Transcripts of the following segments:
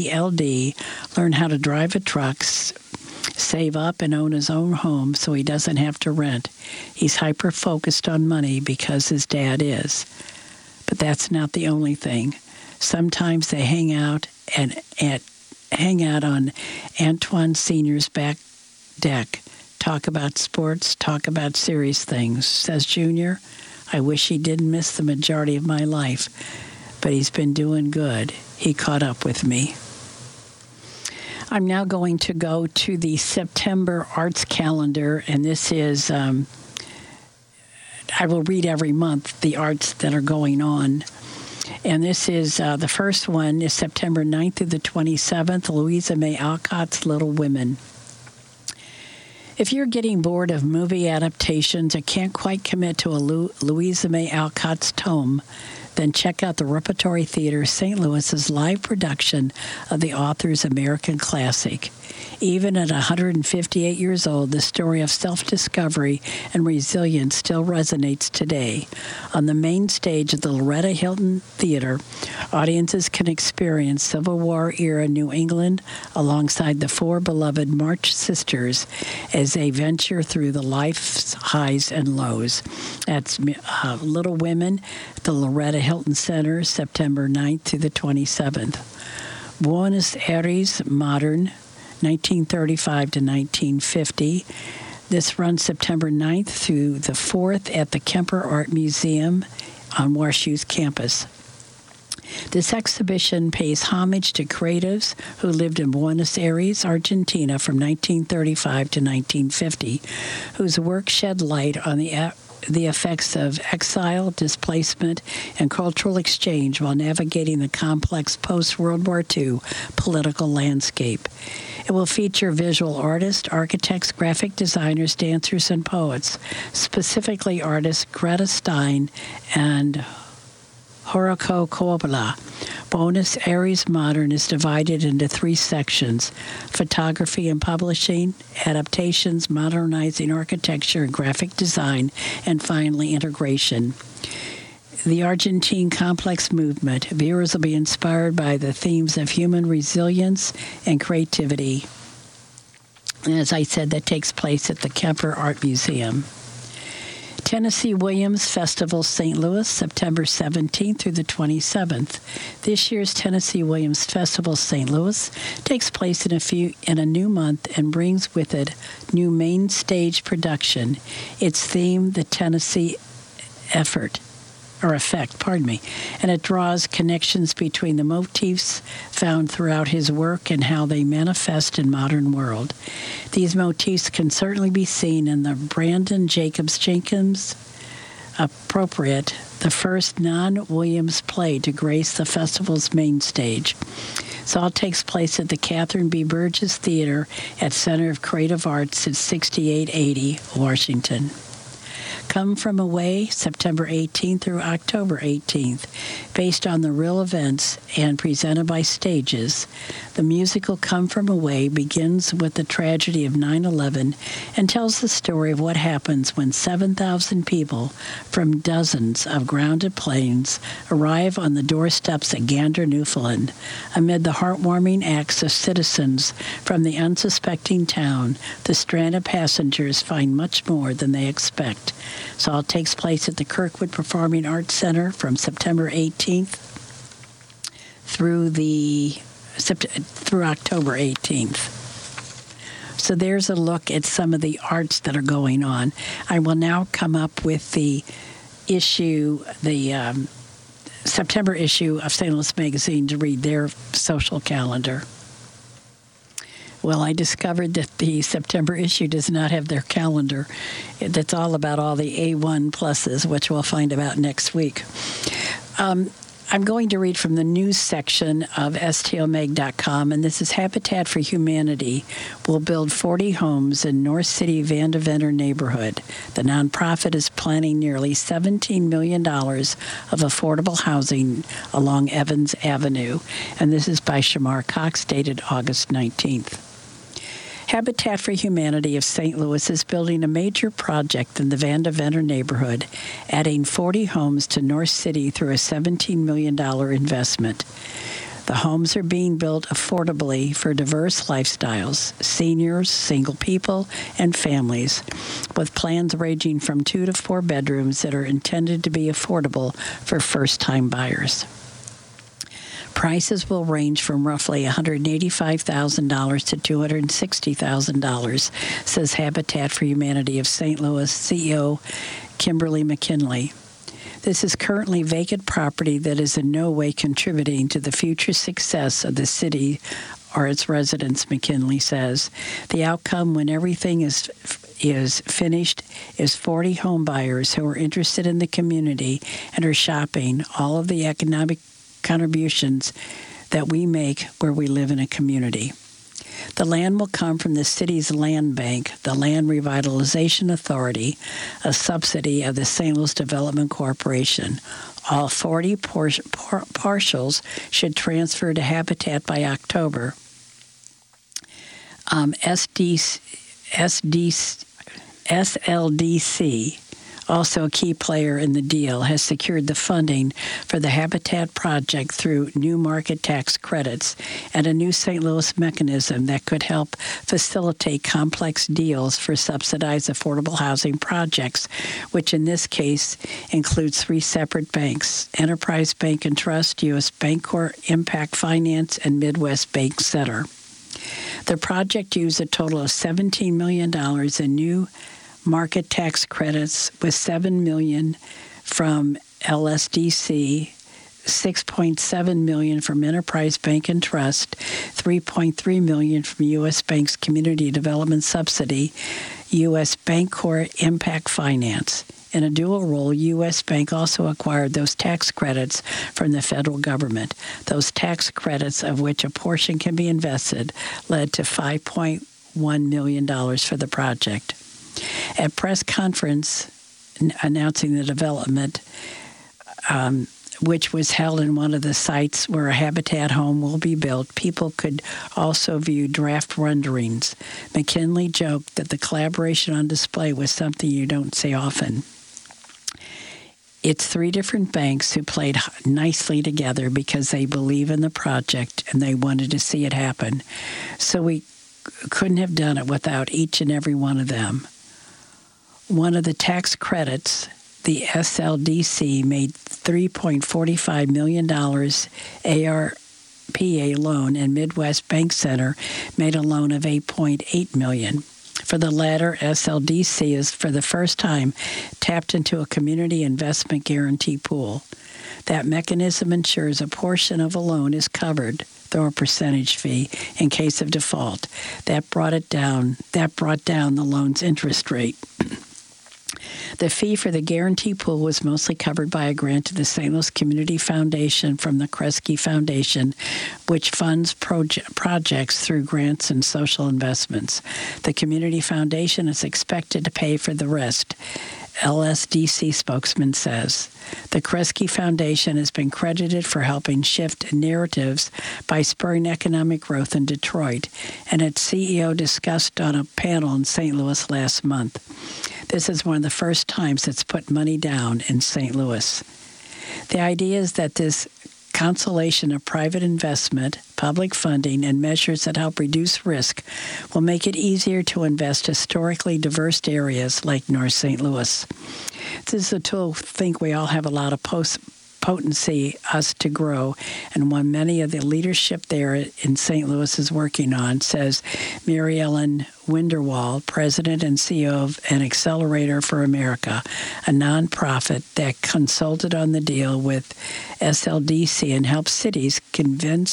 LD, learn how to drive a truck, save up, and own his own home so he doesn't have to rent. He's hyper-focused on money because his dad is. But that's not the only thing. Sometimes they hang out on Antoine Sr.'s back deck, talk about sports, talk about serious things. Says Junior, I wish he didn't miss the majority of my life, but he's been doing good. He caught up with me. I'm now going to go to the September arts calendar, and this is, I will read every month the arts that are going on. And this is, the first one is September 9th through the 27th, Louisa May Alcott's Little Women. If you're getting bored of movie adaptations or can't quite commit to a Louisa May Alcott's tome, then check out the Repertory Theater St. Louis's live production of the author's American classic. Even at 158 years old, the story of self-discovery and resilience still resonates today. On the main stage of the Loretta Hilton Theater, audiences can experience Civil War-era New England alongside the four beloved March sisters as they venture through the life's highs and lows. That's Little Women at the Loretta Hilton Center, September 9th through the 27th. Buenos Aires Modern, 1935 to 1950. This runs September 9th through the 4th at the Kemper Art Museum on WashU's campus. This exhibition pays homage to creatives who lived in Buenos Aires, Argentina from 1935 to 1950, whose work shed light on the effects of exile, displacement, and cultural exchange while navigating the complex post-World War II political landscape. It will feature visual artists, architects, graphic designers, dancers, and poets, specifically artists Greta Stein and Haruko Kuroda. Buenos Aires Modern is divided into three sections: photography and publishing, adaptations, modernizing architecture and graphic design, and finally integration. The Argentine Complex Movement. Viewers will be inspired by the themes of human resilience and creativity. And as I said, that takes place at the Kemper Art Museum. Tennessee Williams Festival St. Louis, September 17th through the 27th. This year's Tennessee Williams Festival St. Louis takes place in a new month and brings with it new main stage production. Its theme, the Tennessee Effect, and it draws connections between the motifs found throughout his work and how they manifest in modern world. These motifs can certainly be seen in the Brandon Jacobs Jenkins Appropriate, the first non-Williams play to grace the festival's main stage. This all takes place at the Catherine B. Burgess Theater at Center of Creative Arts at 6880 Washington. Come From Away, September 18th through October 18th, based on the real events and presented by Stages. The musical Come From Away begins with the tragedy of 9/11 and tells the story of what happens when 7,000 people from dozens of grounded planes arrive on the doorsteps at Gander, Newfoundland. Amid the heartwarming acts of citizens from the unsuspecting town, the stranded passengers find much more than they expect. So it takes place at the Kirkwood Performing Arts Center from September 18th through October 18th. So there's a look at some of the arts that are going on. I will now come up with the September issue of St. Louis Magazine to read their social calendar. Well, I discovered that the September issue does not have their calendar. That's all about all the A1 pluses, which we'll find about next week. I'm going to read from the news section of stlmag.com, and this is Habitat for Humanity will build 40 homes in North City Vandeventer neighborhood. The nonprofit is planning nearly $17 million of affordable housing along Evans Avenue, and this is by Shamar Cox, dated August 19th. Habitat for Humanity of St. Louis is building a major project in the Vandeventer neighborhood, adding 40 homes to North City through a $17 million investment. The homes are being built affordably for diverse lifestyles, seniors, single people, and families, with plans ranging from 2 to 4 bedrooms that are intended to be affordable for first-time buyers. Prices will range from roughly $185,000 to $260,000, says Habitat for Humanity of St. Louis CEO Kimberly McKinley. This is currently vacant property that is in no way contributing to the future success of the city or its residents, McKinley says. The outcome when everything is finished is 40 home buyers who are interested in the community and are shopping all of the economic contributions that we make where we live in a community. The land will come from the city's land bank, the Land Revitalization Authority, a subsidy of the St. Louis Development Corporation. All 40 partials should transfer to Habitat by October. SLDC, also a key player in the deal, has secured the funding for the Habitat project through new market tax credits and a new St. Louis mechanism that could help facilitate complex deals for subsidized affordable housing projects, which in this case includes 3 separate banks: Enterprise Bank and Trust, U.S. Bancorp, Impact Finance, and Midwest Bank Center. The project used a total of $17 million in new market tax credits, with $7 million from LSDC, $6.7 million from Enterprise Bank and Trust, $3.3 million from U.S. Bank's Community Development Subsidy, U.S. Bancorp, Impact Finance. In a dual role, U.S. Bank also acquired those tax credits from the federal government. Those tax credits, of which a portion can be invested, led to $5.1 million for the project. At press conference announcing the development, which was held in one of the sites where a Habitat home will be built, people could also view draft renderings. McKinley joked that the collaboration on display was something you don't see often. It's 3 different banks who played nicely together because they believe in the project and they wanted to see it happen. So we couldn't have done it without each and every one of them. One of the tax credits, the SLDC, made $3.45 million ARPA loan, and Midwest Bank Center made a loan of $8.8 million. For the latter, SLDC is for the first time tapped into a community investment guarantee pool. That mechanism ensures a portion of a loan is covered through a percentage fee in case of default. That brought down the loan's interest rate. The fee for the guarantee pool was mostly covered by a grant to the St. Louis Community Foundation from the Kresge Foundation, which funds projects through grants and social investments. The Community Foundation is expected to pay for the rest, LSDC spokesman says. The Kresge Foundation has been credited for helping shift narratives by spurring economic growth in Detroit, and its CEO discussed on a panel in St. Louis last month. This is one of the first times it's put money down in St. Louis. The idea is that this constellation of private investment, public funding, and measures that help reduce risk will make it easier to invest historically diverse areas like North St. Louis. This is a tool I think we all have a lot of potency us to grow, and one many of the leadership there in St. Louis is working on, says Mary Ellen Winderwall, president and CEO of an Accelerator for America, a nonprofit that consulted on the deal with SLDC and helps cities convene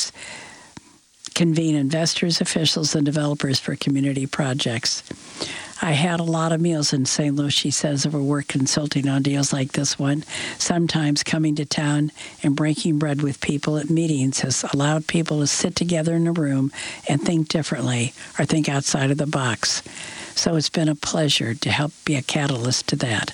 investors, officials, and developers for community projects. I had a lot of meals in St. Louis, she says, over work consulting on deals like this one. Sometimes coming to town and breaking bread with people at meetings has allowed people to sit together in a room and think differently or think outside of the box. So it's been a pleasure to help be a catalyst to that.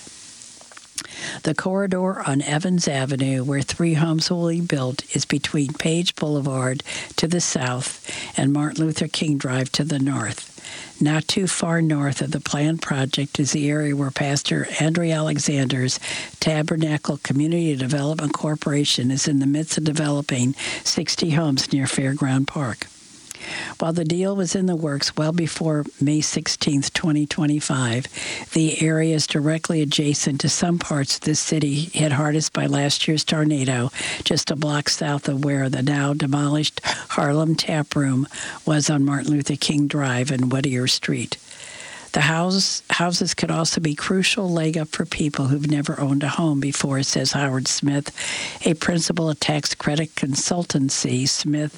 The corridor on Evans Avenue, where 3 homes will be built, is between Page Boulevard to the south and Martin Luther King Drive to the north. Not too far north of the planned project is the area where Pastor Andre Alexander's Tabernacle Community Development Corporation is in the midst of developing 60 homes near Fairground Park. While the deal was in the works well before May 16, 2025, the area is directly adjacent to some parts of the city hit hardest by last year's tornado, just a block south of where the now demolished Harlem Tap Room was on Martin Luther King Drive and Whittier Street. The houses could also be a crucial leg up for people who've never owned a home before, says Howard Smith, a principal at tax credit consultancy, Smith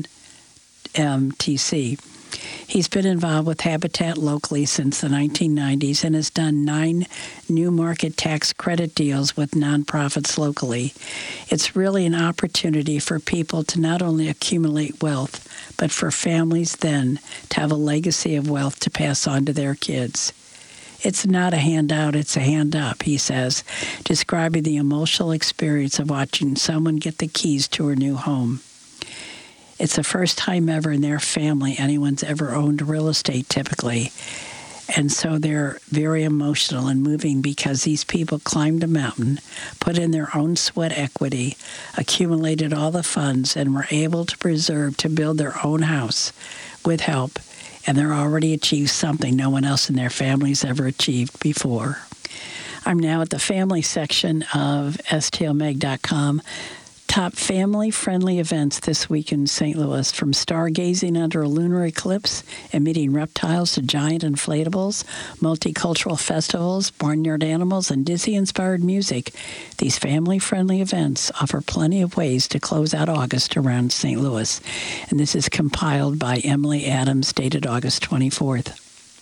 MTC. He's been involved with Habitat locally since the 1990s and has done 9 new market tax credit deals with nonprofits locally. It's really an opportunity for people to not only accumulate wealth, but for families then to have a legacy of wealth to pass on to their kids. It's not a handout, it's a hand up, he says, describing the emotional experience of watching someone get the keys to her new home. It's the first time ever in their family anyone's ever owned real estate, typically. And so they're very emotional and moving because these people climbed a mountain, put in their own sweat equity, accumulated all the funds, and were able to build their own house with help. And they're already achieved something no one else in their family's ever achieved before. I'm now at the family section of stlmeg.com. Top family-friendly events this week in St. Louis, from stargazing under a lunar eclipse and meeting reptiles to giant inflatables, multicultural festivals, barnyard animals, and Disney-inspired music. These family-friendly events offer plenty of ways to close out August around St. Louis. And this is compiled by Emily Adams, dated August 24th.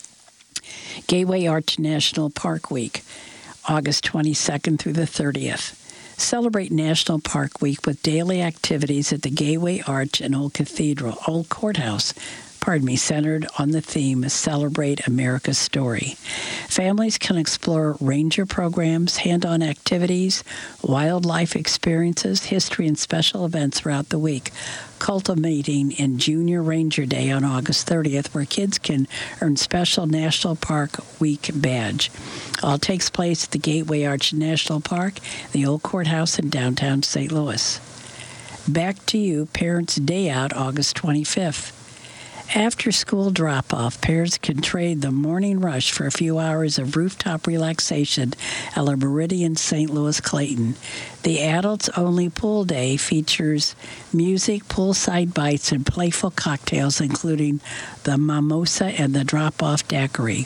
Gateway Arch National Park Week, August 22nd through the 30th. Celebrate National Park Week with daily activities at the Gateway Arch and Old Courthouse, centered on the theme Celebrate America's Story. Families can explore ranger programs, hand-on activities, wildlife experiences, history, and special events throughout the week, culminating in Junior Ranger Day on August 30th, where kids can earn special National Park Week badge. All takes place at the Gateway Arch National Park, the Old Courthouse in downtown St. Louis. Back to you, Parents' Day Out, August 25th. After school drop-off, parents can trade the morning rush for a few hours of rooftop relaxation at La Meridian St. Louis Clayton. The adults-only pool day features music, poolside bites, and playful cocktails, including the mimosa and the drop-off daiquiri.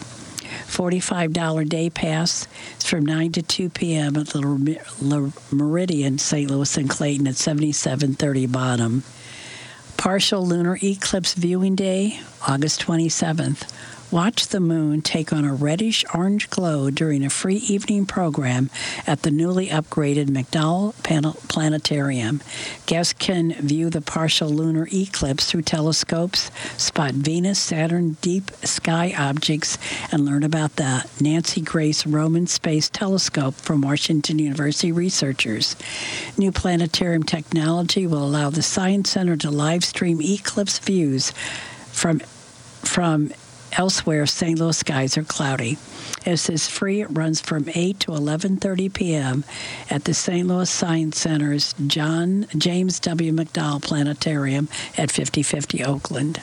$45 day pass is from 9 to 2 p.m. at La Meridian St. Louis and Clayton at 7730 Bonham. Partial Lunar Eclipse Viewing Day, August 27th. Watch the moon take on a reddish-orange glow during a free evening program at the newly upgraded McDowell Planetarium. Guests can view the partial lunar eclipse through telescopes, spot Venus, Saturn, deep sky objects, and learn about the Nancy Grace Roman Space Telescope from Washington University researchers. New planetarium technology will allow the Science Center to live stream eclipse views from elsewhere. St. Louis skies are cloudy. It is free. It runs from 8 to 11:30 p.m. at the St. Louis Science Center's James W. McDowell Planetarium at 5050 Oakland.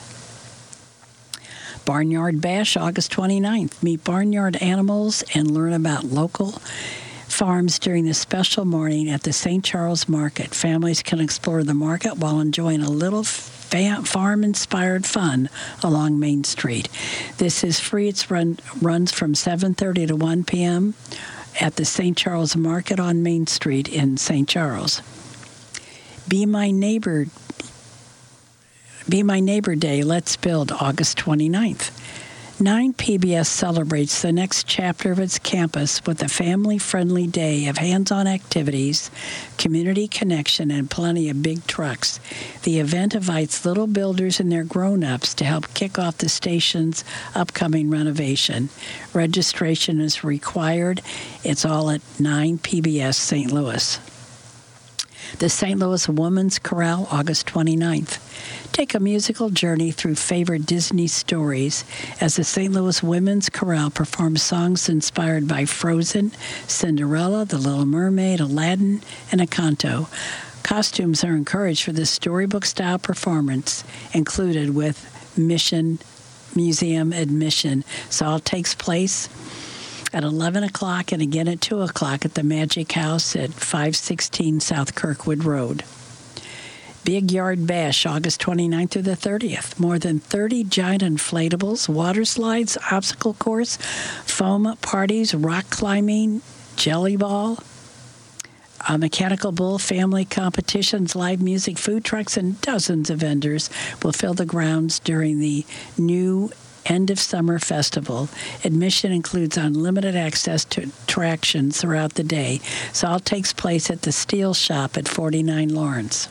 Barnyard Bash, August 29th. Meet barnyard animals and learn about local farms during this special morning at the St. Charles Market. Families can explore the market while enjoying a little farm-inspired fun along Main Street. This is free. It runs from 7:30 to 1 p.m. at the St. Charles Market on Main Street in St. Charles. Be My Neighbor Day, Let's Build, August 29th. 9 PBS celebrates the next chapter of its campus with a family-friendly day of hands-on activities, community connection, and plenty of big trucks. The event invites little builders and their grown-ups to help kick off the station's upcoming renovation. Registration is required. It's all at 9 PBS St. Louis. The St. Louis Women's Chorale, August 29th. Take a musical journey through favorite Disney stories as the St. Louis Women's Chorale performs songs inspired by Frozen, Cinderella, The Little Mermaid, Aladdin, and Encanto. Costumes are encouraged for this storybook-style performance, included with museum admission. So all takes place at 11 o'clock and again at 2 o'clock at the Magic House at 516 South Kirkwood Road. Big Yard Bash, August 29th through the 30th. More than 30 giant inflatables, water slides, obstacle course, foam parties, rock climbing, jelly ball, mechanical bull, family competitions, live music, food trucks, and dozens of vendors will fill the grounds during the new End of Summer Festival. Admission includes unlimited access to attractions throughout the day. So all takes place at the Steel Shop at 49 Lawrence.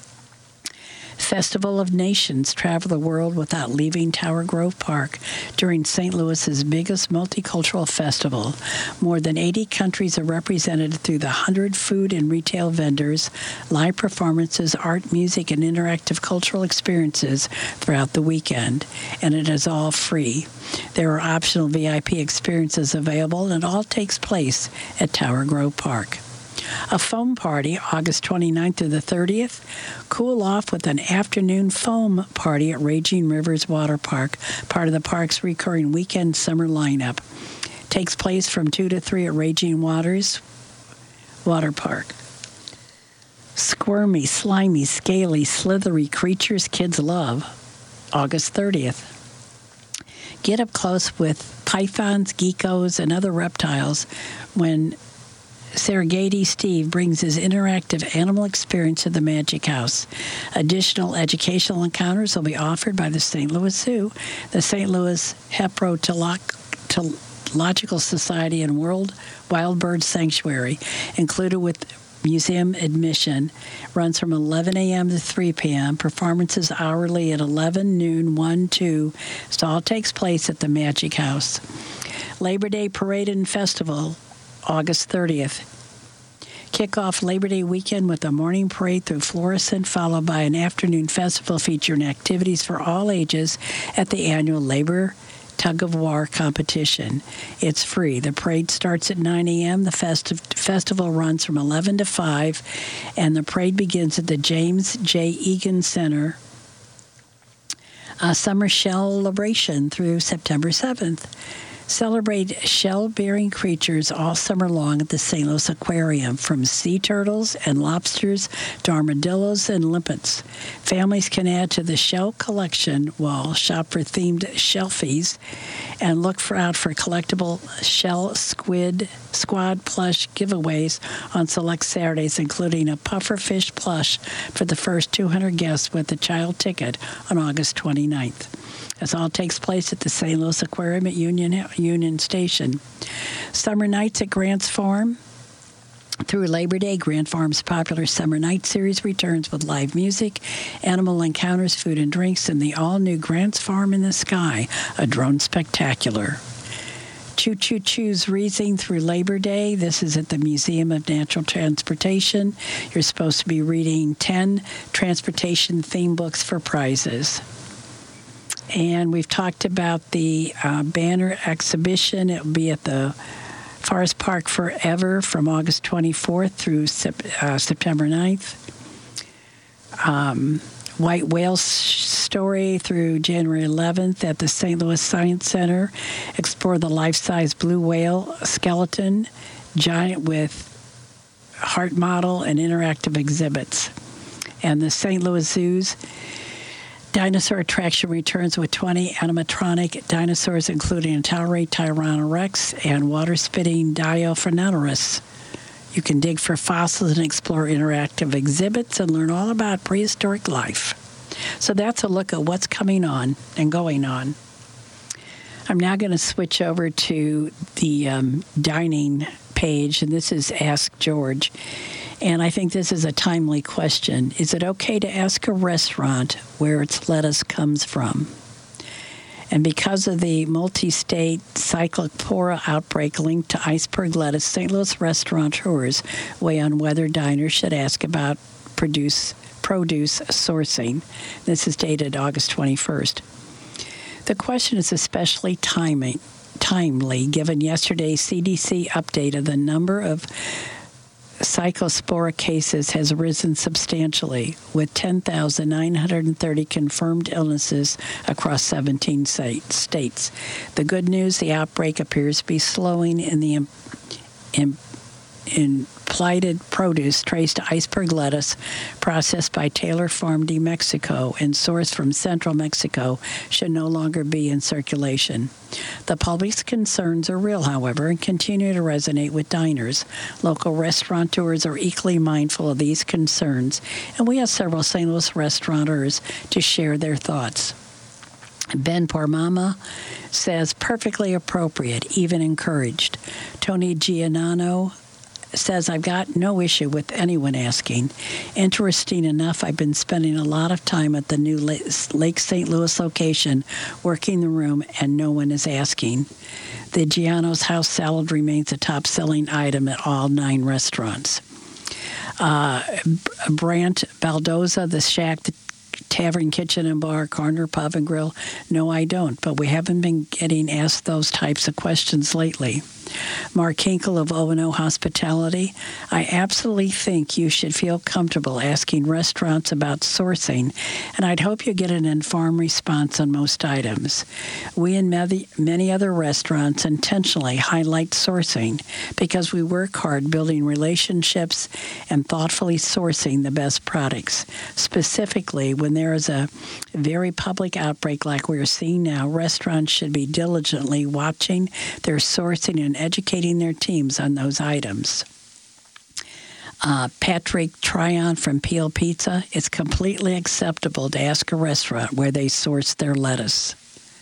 Festival of Nations, travel the world without leaving Tower Grove Park during St. Louis's biggest multicultural festival. More than 80 countries are represented through the 100 food and retail vendors, live performances, art, music, and interactive cultural experiences throughout the weekend. And it is all free. There are optional VIP experiences available, and it all takes place at Tower Grove Park. A foam party, August 29th through the 30th. Cool off with an afternoon foam party at Raging Rivers Water Park, part of the park's recurring weekend summer lineup. Takes place from 2 to 3 at Raging Waters Water Park. Squirmy, slimy, scaly, slithery creatures kids love, August 30th. Get up close with pythons, geckos, and other reptiles when Serengeti Steve brings his interactive animal experience to the Magic House. Additional educational encounters will be offered by the St. Louis Zoo, the St. Louis Herpetological Society, and World Wild Bird Sanctuary, included with museum admission. Runs from 11 a.m. to 3 p.m. Performances hourly at 11, noon, 1, 2. So all takes place at the Magic House. Labor Day Parade and Festival, August 30th. Kick off Labor Day weekend with a morning parade through Florissant, followed by an afternoon festival featuring activities for all ages at the annual Labor Tug of War competition. It's free. The parade starts at 9 a.m. The festival runs from 11 to 5, and the parade begins at the James J. Egan Center. Summer Celebration through September 7th. Celebrate shell-bearing creatures all summer long at the St. Louis Aquarium, from sea turtles and lobsters to armadillos and limpets. Families can add to the shell collection while shop for themed shelfies and look out for collectible shell squad plush giveaways on select Saturdays, including a pufferfish plush for the first 200 guests with a child ticket on August 29th. This all takes place at the St. Louis Aquarium at Union Station. Summer nights at Grants Farm. Through Labor Day, Grant Farm's popular Summer Night Series returns with live music, animal encounters, food and drinks, and the all-new Grant's Farm in the Sky, a drone spectacular. Choo Choo Choo's Reading through Labor Day. This is at the Museum of Natural Transportation. You're supposed to be reading 10 transportation theme books for prizes. And we've talked about the banner exhibition. It will be at the Forest Park Forever from August 24th through September 9th. White Whale Story through January 11th at the St. Louis Science Center. Explore the life-size blue whale skeleton, giant with heart model and interactive exhibits. And the St. Louis Zoo's dinosaur attraction returns with 20 animatronic dinosaurs, including a towering Tyrannosaurus and water-spitting Dilophosaurus. You can dig for fossils and explore interactive exhibits and learn all about prehistoric life. So that's a look at what's coming on and going on. I'm now going to switch over to the dining page, and this is Ask George. And I think this is a timely question. Is it okay to ask a restaurant where its lettuce comes from? And because of the multi-state Cyclopora outbreak linked to iceberg lettuce, St. Louis restaurateurs weigh on whether diners should ask about produce sourcing. This is dated August 21st. The question is especially timely given yesterday's CDC update of the number of Cyclospora cases has risen substantially, with 10,930 confirmed illnesses across 17 states. The good news, the outbreak appears to be slowing in the implied produce traced to iceberg lettuce processed by Taylor Farm de Mexico and sourced from central Mexico should no longer be in circulation. The public's concerns are real, however, and continue to resonate with diners. Local restaurateurs are equally mindful of these concerns, and we have several St. Louis restaurateurs to share their thoughts. Ben Pormama says perfectly appropriate, even encouraged. Tony Giannano says, I've got no issue with anyone asking. Interesting enough, I've been spending a lot of time at the new Lake St. Louis location, working the room, and no one is asking. The Giano's house salad remains a top-selling item at all 9 restaurants. Brant Baldoza, The Shack, the Tavern, Kitchen and Bar, Corner Pub and Grill. No, I don't, but we haven't been getting asked those types of questions lately. Mark Hinkle of O&O Hospitality, I absolutely think you should feel comfortable asking restaurants about sourcing, and I'd hope you get an informed response on most items. We and many other restaurants intentionally highlight sourcing because we work hard building relationships and thoughtfully sourcing the best products. Specifically, when there is a very public outbreak like we're seeing now, restaurants should be diligently watching their sourcing and educating their teams on those items. Patrick Tryon from Peel Pizza, it's completely acceptable to ask a restaurant where they source their lettuce.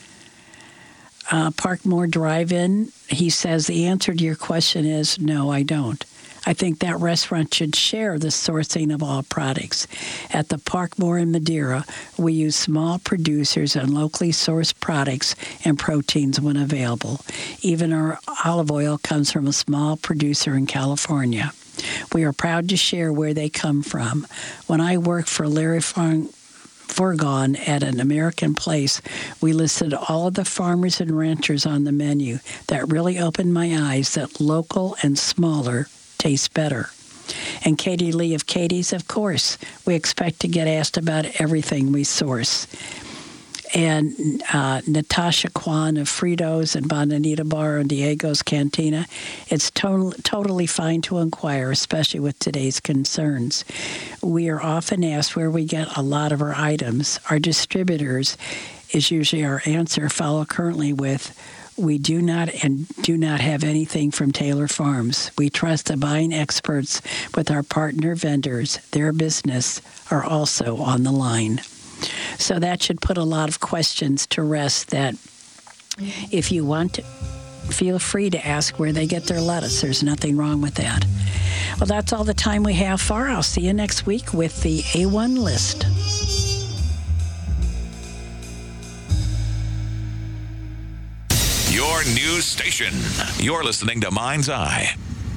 Parkmore Drive-In, he says the answer to your question is no, I don't. I think that restaurant should share the sourcing of all products. At the Parkmore in Madeira, we use small producers and locally sourced products and proteins when available. Even our olive oil comes from a small producer in California. We are proud to share where they come from. When I worked for Larry Forgon at an American Place, we listed all of the farmers and ranchers on the menu. That really opened my eyes that local and smaller taste better. And Katie Lee of Katie's, of course, we expect to get asked about everything we source. And Natasha Kwan of Fritos and Bonanita Bar and Diego's Cantina, it's totally fine to inquire, especially with today's concerns. We are often asked where we get a lot of our items. Our distributors is usually our answer, followed currently with, we do not have anything from Taylor Farms. We trust the buying experts with our partner vendors. Their business are also on the line. So that should put a lot of questions to rest that if you want to, feel free to ask where they get their lettuce. There's nothing wrong with that. Well, that's all the time we have for. I'll see you next week with the A1 list. Your news station. You're listening to Mind's Eye.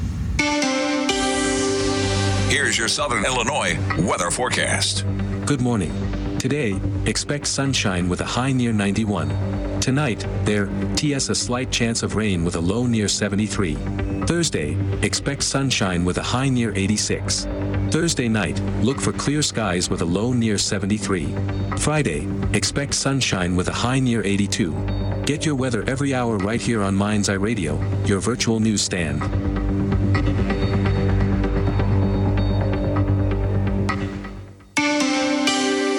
Here's your Southern Illinois weather forecast. Good morning. Today, expect sunshine with a high near 91. Tonight, a slight chance of rain with a low near 73. Thursday, expect sunshine with a high near 86. Thursday night, look for clear skies with a low near 73. Friday, expect sunshine with a high near 82. Get your weather every hour right here on Mind's Eye Radio, your virtual newsstand.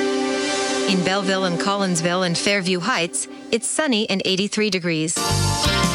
In Belleville and Collinsville and Fairview Heights, it's sunny and 83 degrees.